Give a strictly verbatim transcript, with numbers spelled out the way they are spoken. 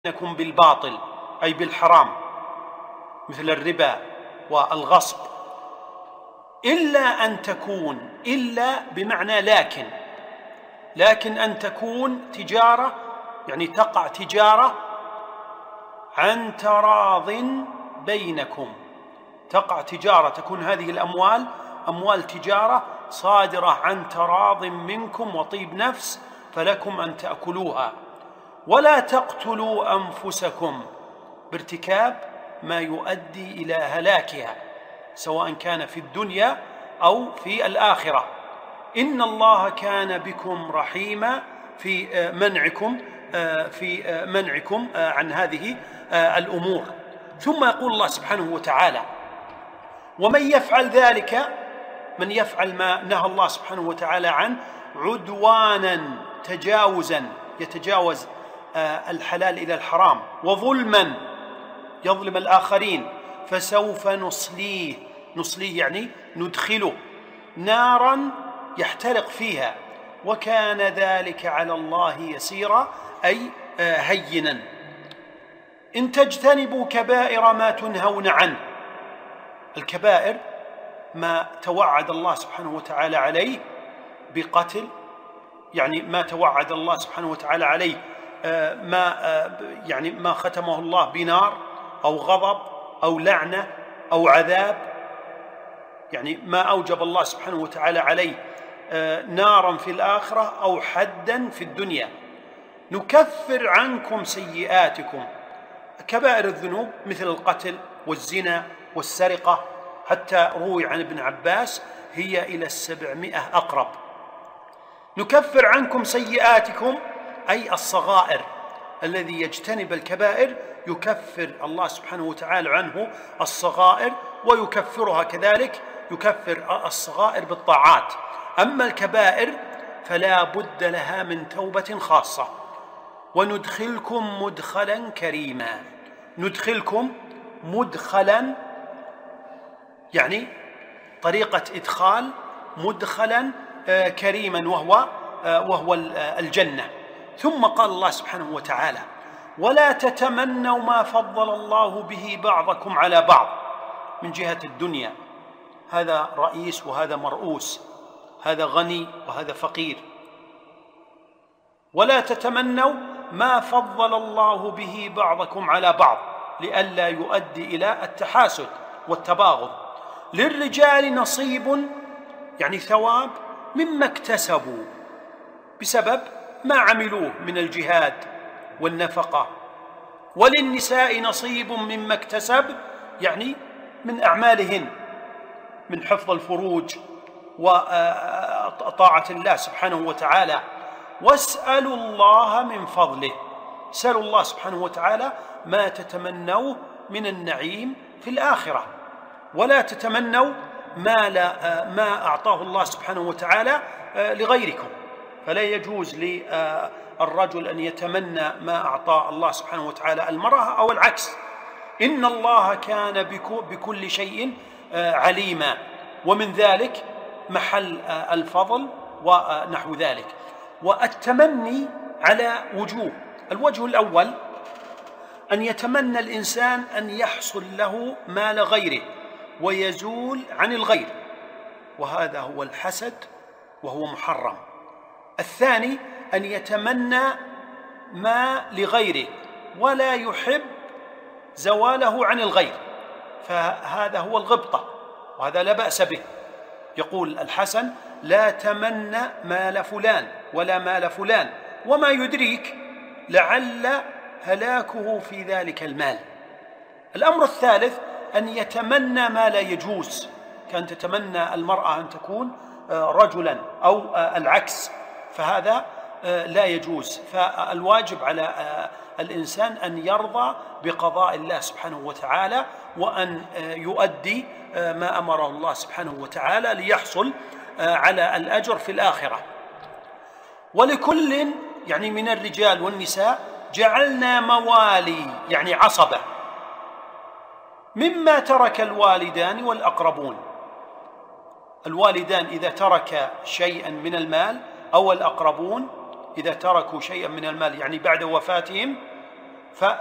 بينكم بالباطل أي بالحرام مثل الربا والغصب، إلا أن تكون، إلا بمعنى لكن، لكن أن تكون تجارة، يعني تقع تجارة عن تراض بينكم، تقع تجارة، تكون هذه الأموال أموال تجارة صادرة عن تراض منكم وطيب نفس فلكم أن تأكلوها. ولا تقتلوا أنفسكم بارتكاب ما يؤدي إلى هلاكها سواء كان في الدنيا أو في الآخرة. إن الله كان بكم رحيما في منعكم في منعكم عن هذه الأمور. ثم يقول الله سبحانه وتعالى: ومن يفعل ذلك، من يفعل ما نهى الله سبحانه وتعالى عنه عدوانا، تجاوزا، يتجاوز الحلال إلى الحرام، وظلما، يظلم الآخرين، فسوف نصليه، نصليه يعني ندخله نارا يحترق فيها، وكان ذلك على الله يسيرا أي هينا. إن تجتنبوا كبائر ما تنهون عنه، الكبائر ما توعد الله سبحانه وتعالى عليه بقتل، يعني ما توعد الله سبحانه وتعالى عليه ما يعني ما ختمه الله بنار أو غضب أو لعنة أو عذاب، يعني ما أوجب الله سبحانه وتعالى عليه نارا في الآخرة أو حدا في الدنيا. نكفر عنكم سيئاتكم، كبائر الذنوب مثل القتل والزنا والسرقة، حتى روي عن ابن عباس هي إلى السبعمائة أقرب. نكفر عنكم سيئاتكم أي الصغائر، الذي يجتنب الكبائر يكفر الله سبحانه وتعالى عنه الصغائر، ويكفرها كذلك، يكفر الصغائر بالطاعات. أما الكبائر فلا بد لها من توبة خاصة. وندخلكم مدخلا كريما، ندخلكم مدخلا يعني طريقة إدخال مدخلا كريما وهو وهو الجنة. ثم قال الله سبحانه وتعالى: ولا تتمنوا ما فضل الله به بعضكم على بعض من جهة الدنيا، هذا رئيس وهذا مرؤوس، هذا غني وهذا فقير. ولا تتمنوا ما فضل الله به بعضكم على بعض لئلا يؤدي إلى التحاسد والتباغض. للرجال نصيب يعني ثواب مما اكتسبوا بسبب ما عملوه من الجهاد والنفقة. وللنساء نصيب مما اكتسب يعني من أعمالهن من حفظ الفروج وطاعة الله سبحانه وتعالى. واسألوا الله من فضله، سألوا الله سبحانه وتعالى ما تتمنوا من النعيم في الآخرة، ولا تتمنوا ما, لا ما أعطاه الله سبحانه وتعالى لغيركم. فلا يجوز للرجل أن يتمنى ما أعطاه الله سبحانه وتعالى المرأة أو العكس. إن الله كان بكل شيء عليما، ومن ذلك محل الفضل ونحو ذلك. والتمني على وجوه: الوجه الأول أن يتمنى الإنسان أن يحصل له مال غيره ويزول عن الغير، وهذا هو الحسد وهو محرم. الثاني أن يتمنى ما لغيره ولا يحب زواله عن الغير، فهذا هو الغبطة، وهذا لا بأس به. يقول الحسن: لا تمنى مال فلان ولا مال فلان، وما يدريك لعل هلاكه في ذلك المال. الأمر الثالث أن يتمنى ما لا يجوز، كان تتمنى المرأة أن تكون رجلا أو العكس، فهذا لا يجوز. فالواجب على الإنسان أن يرضى بقضاء الله سبحانه وتعالى، وأن يؤدي ما أمره الله سبحانه وتعالى ليحصل على الأجر في الآخرة. ولكل يعني من الرجال والنساء جعلنا موالي يعني عصبة مما ترك الوالدان والأقربون. الوالدان إذا ترك شيئا من المال أو الأقربون إذا تركوا شيئا من المال يعني بعد وفاتهم ف